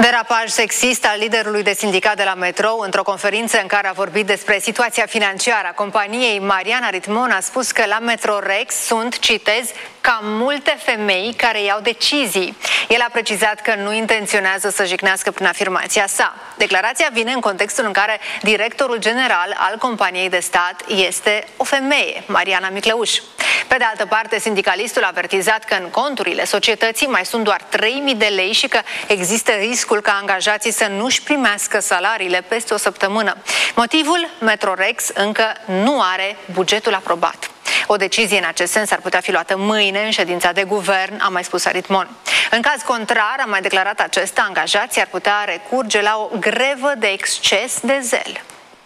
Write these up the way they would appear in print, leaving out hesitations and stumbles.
Derapaj sexist al liderului de sindicat de la Metrou într-o conferință în care a vorbit despre situația financiară a companiei. Marian Aritmon a spus că la Metrorex sunt, citez, cam multe femei care iau decizii. El a precizat că nu intenționează să jignească prin afirmația sa. Declarația vine în contextul în care directorul general al companiei de stat este o femeie, Mariana Micleuș. Pe de altă parte, sindicalistul a avertizat că în conturile societății mai sunt doar 3.000 de lei și că există riscul ca angajații să nu-și primească salariile peste o săptămână. Motivul? Metrorex încă nu are bugetul aprobat. O decizie în acest sens ar putea fi luată mâine în ședința de guvern, a mai spus Aritmon. În caz contrar, a mai declarat acesta, angajații ar putea recurge la o grevă de exces de zel.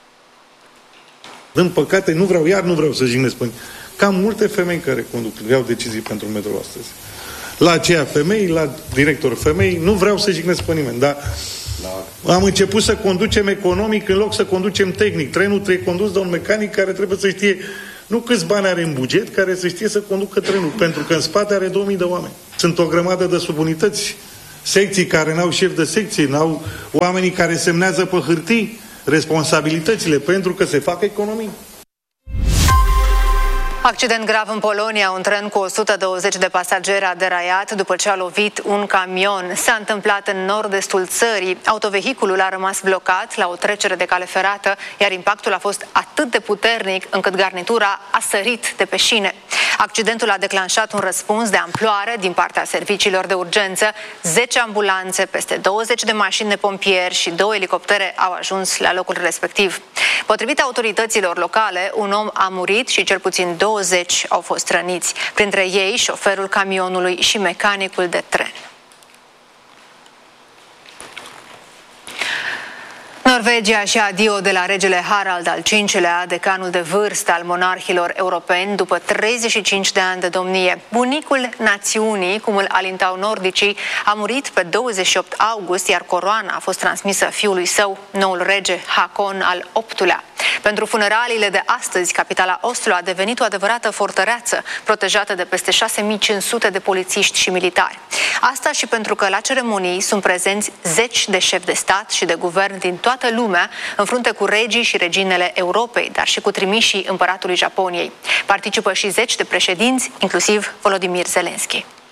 Din păcate, nu vreau să jignesc pe cam multe femei care iau decizii pentru Metrou astăzi. La aceea femei, la director femei, nu vreau să jignesc pe nimeni, dar am început să conducem economic în loc să conducem tehnic. Trenul trebuie condus de un mecanic care trebuie să știe nu câți bani are în buget, care să știe să conducă trenul, pentru că în spate are 2000 de oameni. Sunt o grămadă de subunități, secții care n-au șef de secție, n-au oamenii care semnează pe hârtii responsabilitățile, pentru că se fac economii. Accident grav în Polonia, un tren cu 120 de pasageri a deraiat după ce a lovit un camion. S-a întâmplat în nord-estul țării. Autovehiculul a rămas blocat la o trecere de cale ferată, iar impactul a fost atât de puternic încât garnitura a sărit de pe șine. Accidentul a declanșat un răspuns de amploare din partea serviciilor de urgență. 10 ambulanțe, peste 20 de mașini de pompieri și 2 elicoptere au ajuns la locul respectiv. Potrivit autorităților locale, un om a murit și cel puțin 20 au fost răniți, printre ei șoferul camionului și mecanicul de tren. Norvegia și adio de la regele Harald al V-lea, decanul de vârstă al monarhilor europeni, după 35 de ani de domnie. Bunicul națiunii, cum îl alintau nordicii, a murit pe 28 august, iar coroana a fost transmisă fiului său, noul rege Haakon al VIII-lea. Pentru funeraliile de astăzi, capitala Oslo a devenit o adevărată fortăreață, protejată de peste 6500 de polițiști și militari. Asta și pentru că la ceremonii sunt prezenți 10 de șefi de stat și de guvern din toată lumea, în frunte cu regii și reginele Europei, dar și cu trimișii împăratului Japoniei. Participă și 10 de președinți, inclusiv Volodymyr Zelensky.